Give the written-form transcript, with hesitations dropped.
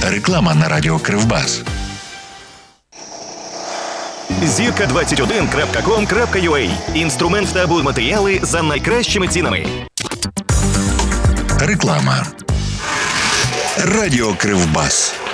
Реклама на радіо Кривбас. Zirka21.com.ua. Інструмент та будматеріали за найкращими цінами. Реклама. Радіо Кривбас.